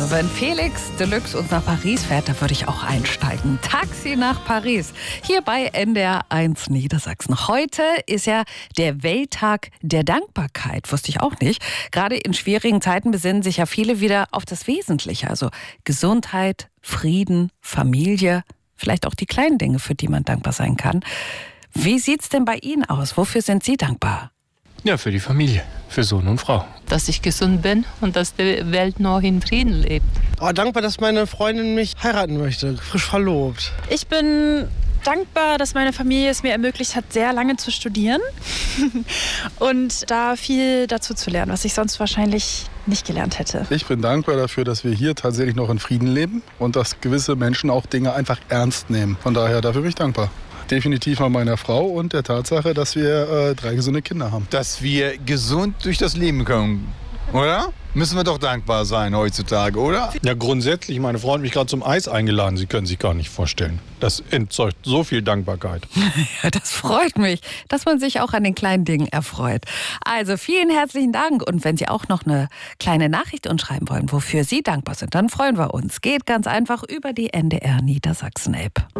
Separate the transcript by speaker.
Speaker 1: Also wenn Felix Deluxe uns nach Paris fährt, da würde ich auch einsteigen. Taxi nach Paris, hier bei NDR 1 Niedersachsen. Heute ist ja der Welttag der Dankbarkeit, wusste ich auch nicht. Gerade in schwierigen Zeiten besinnen sich ja viele wieder auf das Wesentliche, also Gesundheit, Frieden, Familie, vielleicht auch die kleinen Dinge, für die man dankbar sein kann. Wie sieht's denn bei Ihnen aus? Wofür sind Sie dankbar?
Speaker 2: Ja, für die Familie, für Sohn und Frau.
Speaker 3: Dass ich gesund bin und dass die Welt noch in Frieden lebt.
Speaker 4: Dankbar, dass meine Freundin mich heiraten möchte, frisch verlobt.
Speaker 5: Ich bin dankbar, dass meine Familie es mir ermöglicht hat, sehr lange zu studieren und da viel dazu zu lernen, was ich sonst wahrscheinlich nicht gelernt hätte.
Speaker 6: Ich bin dankbar dafür, dass wir hier tatsächlich noch in Frieden leben und dass gewisse Menschen auch Dinge einfach ernst nehmen. Von daher, dafür bin ich dankbar. Definitiv mal meiner Frau und der Tatsache, dass wir 3 gesunde Kinder haben.
Speaker 7: Dass wir gesund durch das Leben kommen, oder? Müssen wir doch dankbar sein heutzutage, oder?
Speaker 8: Ja, grundsätzlich, meine Frau hat mich gerade zum Eis eingeladen. Sie können sich gar nicht vorstellen. Das entzeugt so viel Dankbarkeit.
Speaker 1: Ja, das freut mich, dass man sich auch an den kleinen Dingen erfreut. Also vielen herzlichen Dank. Und wenn Sie auch noch eine kleine Nachricht uns schreiben wollen, wofür Sie dankbar sind, dann freuen wir uns. Geht ganz einfach über die NDR Niedersachsen App.